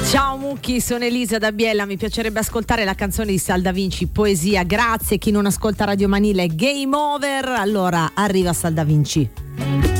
Ciao Mucchi, sono Elisa da Biella, mi piacerebbe ascoltare la canzone di Sal Da Vinci, Poesia, grazie. Chi non ascolta Radio Manila è game over, allora arriva Sal Da Vinci.